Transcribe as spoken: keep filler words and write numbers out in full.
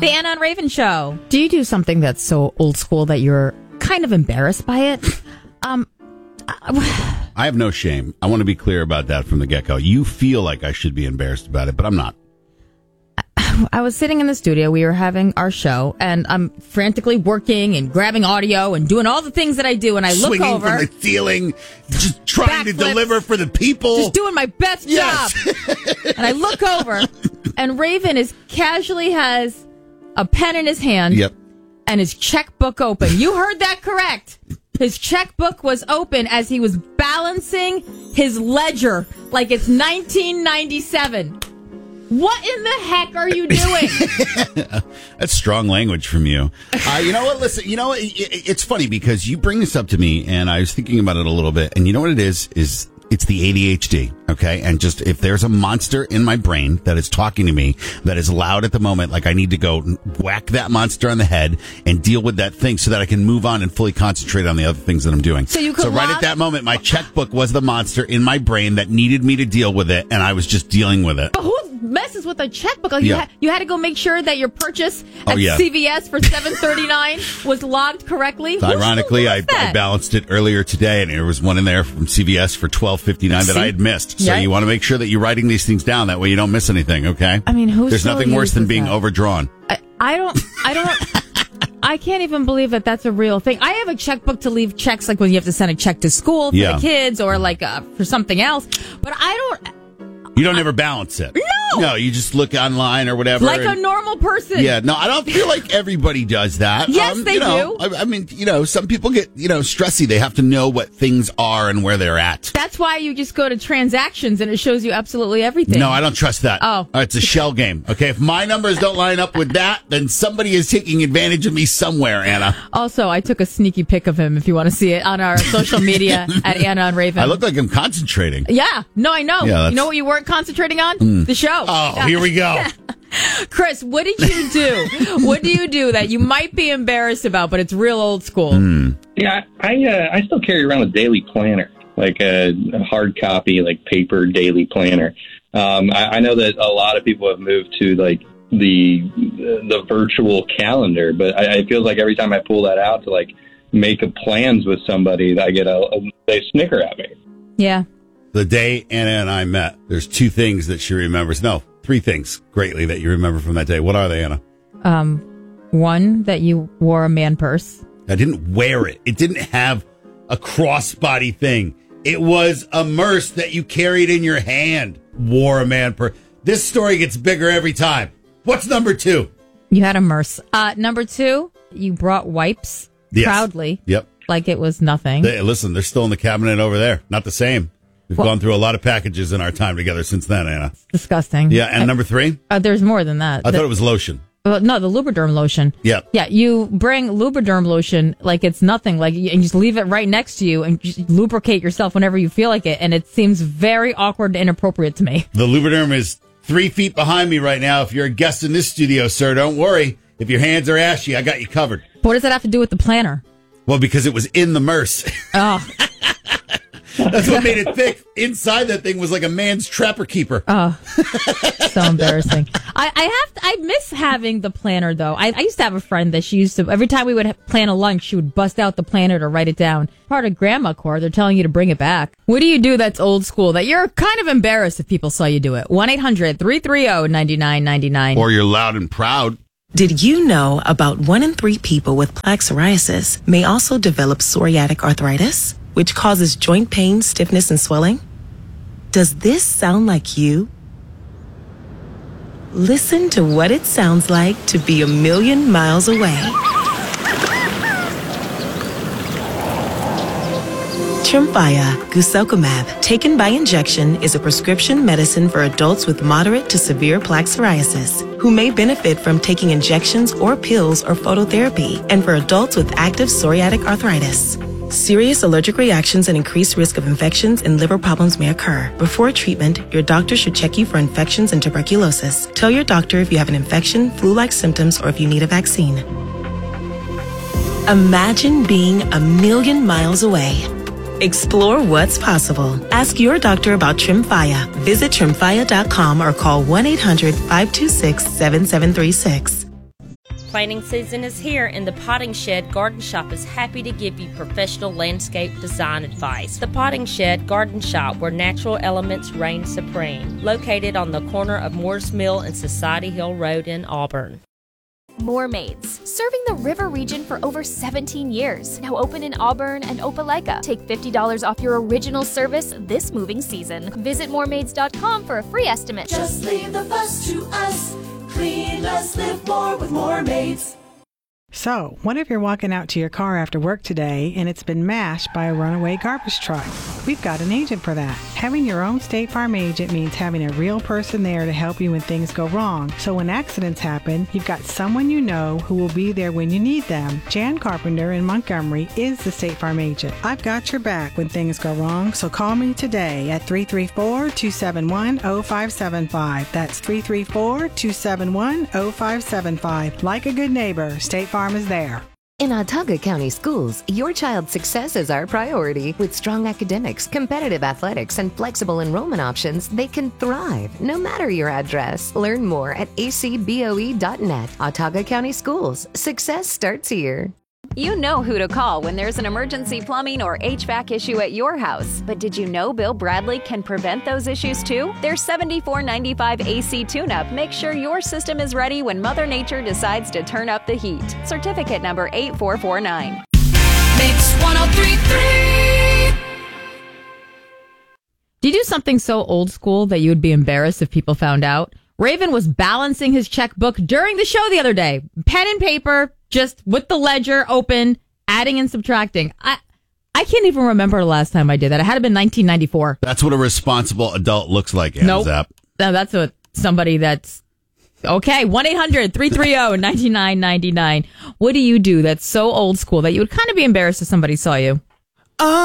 The Anna and Raven Show. Do you do something that's so old school that you're kind of embarrassed by it? Um, I have no shame. I want to be clear about that from the get-go. You feel like I should be embarrassed about it, but I'm not. I was sitting in the studio. We were having our show, and I'm frantically working and grabbing audio and doing all the things that I do. And I look Swinging over, from the ceiling, just trying to Backflips. deliver for the people, just doing my best Yes. job. And I look over, and Raven is casually has a pen in his hand, Yep. and his checkbook open. You heard that correct. His checkbook was open as he was balancing his ledger like it's nineteen ninety-seven. What in the heck are you doing? That's strong language from you. Uh, you know what? Listen, you know what? It, it, it's funny because you bring this up to me, and I was thinking about it a little bit. And you know what it is? Is it's the A D H D, okay? And just if there's a monster in my brain that is talking to me, that is loud at the moment, like I need to go whack that monster on the head and deal with that thing so that I can move on and fully concentrate on the other things that I'm doing. So you could So right log- at that moment, my checkbook was the monster in my brain that needed me to deal with it, and I was just dealing with it. But who messes with a checkbook? Like you, Yeah. ha- you had to go make sure that your purchase Oh, at yeah. C V S for seven thirty-nine was logged correctly. Who Ironically, still I, does that? I balanced it earlier today, and there was one in there from C V S for twelve fifty-nine that See? I had missed. So Yeah. you want to make sure that you're writing these things down. That way you don't miss anything, okay? I mean, who There's still nothing worse than uses being that? overdrawn. I, I don't. I don't. I can't even believe that that's a real thing. I have a checkbook to leave checks, like when you have to send a check to school for Yeah. the kids or like uh, for something else. But I don't. You don't ever balance it. No! No, you just look online or whatever. Like a and- normal person. Yeah, no, I don't feel like everybody does that. Yes, Um, they you know, do. I, I mean, you know, some people get, you know, stressy. They have to know what things are and where they're at. That's why you just go to transactions and it shows you absolutely everything. No, I don't trust that. Oh. Uh, It's a shell game. Okay, if my numbers don't line up with that, then somebody is taking advantage of me somewhere, Anna. Also, I took a sneaky pic of him if you want to see it on our social media at Anna and Raven. I look like I'm concentrating. Yeah, no, I know. Yeah, that's- You know what you weren't concentrating on? The show. Oh, Yeah. here we go. Chris, what did you do? What do you do that you might be embarrassed about, but it's real old school? Yeah, I uh, I still carry around a daily planner, like a, a hard copy, like paper daily planner. Um, I, I know that a lot of people have moved to like the the virtual calendar, but I, I feel like every time I pull that out to like make a plans with somebody, I get a, a they snicker at me. Yeah. The day Anna and I met, there's two things that she remembers. No, three things greatly that you remember from that day. What are they, Anna? Um, one, that you wore a man purse. I didn't wear it. It didn't have a crossbody thing. It was a purse that you carried in your hand. Wore a man purse. This story gets bigger every time. What's number two? You had a merce. Uh, number two, you brought wipes Yes. proudly, Yep. like it was nothing. They, listen, they're still in the cabinet over there. Not the same. We've Well- gone through a lot of packages in our time together since then, Anna. Disgusting. Yeah, and I- number three? Uh, there's more than that. I The- thought it was lotion. uh, no, the Lubriderm lotion. Yep. Yeah, you bring Lubriderm lotion like it's nothing, like and you just leave it right next to you and just lubricate yourself whenever you feel like it, and it seems very awkward and inappropriate to me. The Lubriderm is three feet behind me right now. If you're a guest in this studio, sir, don't worry. If your hands are ashy, I got you covered. What does that have to do with the planner? Well, because it was in the merce. Oh, That's what made it thick. Inside that thing was like a man's trapper keeper. oh, so embarrassing. I, I have, to, I miss having the planner though. I, I used to have a friend that she used to, every time we would ha- plan a lunch, she would bust out the planner to write it down. Part of grandma core, they're telling you to bring it back. What do you do that's old school that you're kind of embarrassed if people saw you do it? one eight hundred three three zero nine nine nine nine. Or you're loud and proud. Did you know about one in three people with plaque psoriasis may also develop psoriatic arthritis, which causes joint pain, stiffness, and swelling? Does this sound like you? Listen to what it sounds like to be a million miles away. Tremfya guselkumab, taken by injection, is a prescription medicine for adults with moderate to severe plaque psoriasis who may benefit from taking injections or pills or phototherapy, and for adults with active psoriatic arthritis. Serious allergic reactions and increased risk of infections and liver problems may occur. Before treatment, your doctor should check you for infections and tuberculosis. Tell your doctor if you have an infection, flu-like symptoms, or if you need a vaccine. Imagine being a million miles away. Explore what's possible. Ask your doctor about Tremfya. Visit tremfya dot com or call one eight hundred five two six seven seven three six. Planting season is here, and the Potting Shed Garden Shop is happy to give you professional landscape design advice. The Potting Shed Garden Shop, where natural elements reign supreme. Located on the corner of Moores Mill and Society Hill Road in Auburn. Moormaids, serving the river region for over seventeen years. Now open in Auburn and Opelika. Take fifty dollars off your original service this moving season. Visit moormaids dot com for a free estimate. Just leave the fuss to us. Clean less, live more with Moormaids. So, what if you're walking out to your car after work today and it's been mashed by a runaway garbage truck? We've got an agent for that. Having your own State Farm agent means having a real person there to help you when things go wrong. So when accidents happen, you've got someone you know who will be there when you need them. Jan Carpenter in Montgomery is the State Farm agent. I've got your back when things go wrong, so call me today at three three four, two seven one, zero five seven five. That's three three four, two seven one, zero five seven five. Like a good neighbor, State Farm is there. In Autauga County Schools, your child's success is our priority. With strong academics, competitive athletics, and flexible enrollment options, they can thrive no matter your address. Learn more at a c b o e dot net. Autauga County Schools. Success starts here. You know who to call when there's an emergency plumbing or H V A C issue at your house. But did you know Bill Bradley can prevent those issues too? Their seventy-four ninety-five A C tune-up makes sure your system is ready when Mother Nature decides to turn up the heat. Certificate number eight four four nine. Mix one oh three point three. Do you do something so old school that you would be embarrassed if people found out? Raven was balancing his checkbook during the show the other day. Pen and paper, just with the ledger open, adding and subtracting. I I can't even remember the last time I did that. It had to have been nineteen ninety-four. That's what a responsible adult looks like, Anna Nope. Zapp. No, that's what somebody that's... Okay, one eight hundred, three three zero, nine nine nine nine. What do you do that's so old school that you would kind of be embarrassed if somebody saw you?